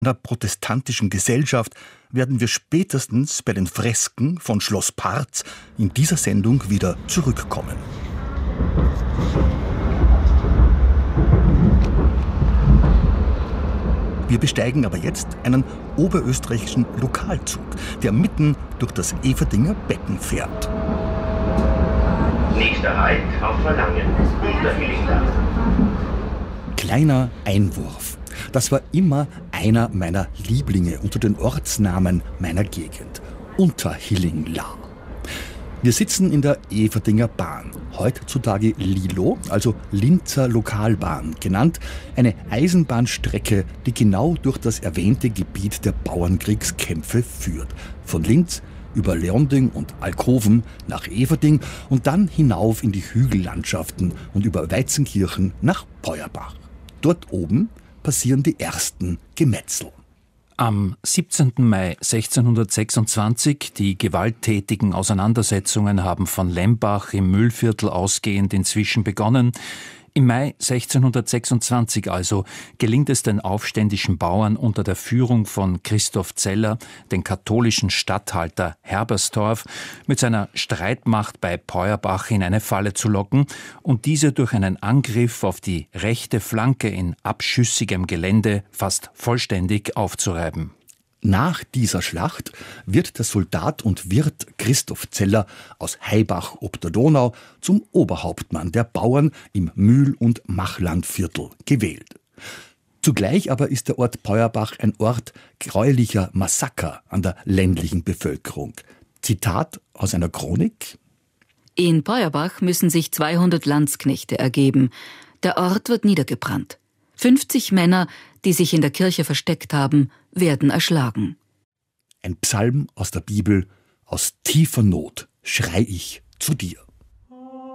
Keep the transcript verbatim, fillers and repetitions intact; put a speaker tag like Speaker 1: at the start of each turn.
Speaker 1: der protestantischen Gesellschaft werden wir spätestens bei den Fresken von Schloss Parz in dieser Sendung wieder zurückkommen. Wir besteigen aber jetzt einen oberösterreichischen Lokalzug, der mitten durch das Everdinger Becken fährt.
Speaker 2: Nächster Halt auf Verlangen, Unterhillingdach.
Speaker 1: Kleiner Einwurf. Das war immer einer meiner Lieblinge unter den Ortsnamen meiner Gegend. Unterhillingla. Wir sitzen in der Everdinger Bahn, heutzutage Lilo, also Linzer Lokalbahn genannt, eine Eisenbahnstrecke, die genau durch das erwähnte Gebiet der Bauernkriegskämpfe führt. Von Linz über Leonding und Alkoven nach Everding und dann hinauf in die Hügellandschaften und über Weizenkirchen nach Peuerbach. Dort oben passieren die ersten Gemetzel.
Speaker 3: Am siebzehnten Mai sechzehnhundertsechsundzwanzig, die gewalttätigen Auseinandersetzungen haben von Lembach im Mühlviertel ausgehend inzwischen begonnen. Im Mai sechzehnhundertsechsundzwanzig also gelingt es den aufständischen Bauern unter der Führung von Christoph Zeller, den katholischen Statthalter Herberstorf, mit seiner Streitmacht bei Peuerbach in eine Falle zu locken und diese durch einen Angriff auf die rechte Flanke in abschüssigem Gelände fast vollständig aufzureiben.
Speaker 1: Nach dieser Schlacht wird der Soldat und Wirt Christoph Zeller aus Haibach ob der Donau zum Oberhauptmann der Bauern im Mühl- und Machlandviertel gewählt. Zugleich aber ist der Ort Peuerbach ein Ort gräulicher Massaker an der ländlichen Bevölkerung. Zitat aus einer Chronik:
Speaker 4: In Peuerbach müssen sich zweihundert Landsknechte ergeben. Der Ort wird niedergebrannt. fünfzig Männer, die sich in der Kirche versteckt haben, werden erschlagen.
Speaker 1: Ein Psalm aus der Bibel: Aus tiefer Not schrei ich zu dir.